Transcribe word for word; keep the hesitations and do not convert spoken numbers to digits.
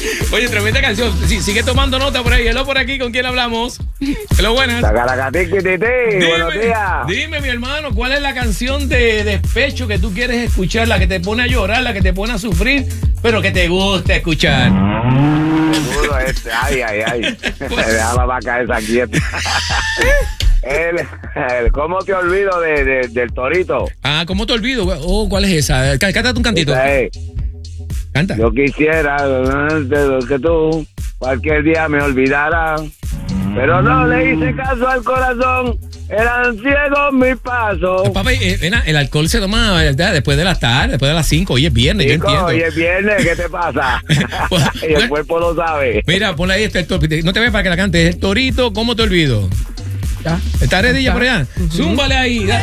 Oye, tremenda canción. Sí, sigue tomando nota por ahí. Hello por aquí, ¿con quién hablamos? Hello, buenas. Dime, buenos días. Dime, mi hermano, ¿cuál es la canción de despecho que tú quieres escuchar? La que te pone a llorar, la que te pone a sufrir, pero que te gusta escuchar. Seguro este. Ay, ay, ay. Deja la vaca esa quieta. El, el, ¿Cómo te olvido de, de, del torito? Ah, ¿cómo te olvido? Oh, ¿cuál es esa? C- Cántate un cantito. Es, Canta. yo quisiera que tú cualquier día me olvidaras, pero no le hice caso al corazón. Eran ciegos mis pasos. Papá, eh, ven, el alcohol se toma ¿verdad? Después de las tardes, después de las cinco. Hoy es viernes, Chico, yo entiendo. hoy es viernes, ¿qué te pasa? Y el cuerpo lo sabe. Mira, ponle ahí, este, el tor- no te veas para que la cantes. El torito, ¿cómo te olvido? ¿Ya? ¿Está ready ya por allá? Uh-huh. Zúmbale ahí.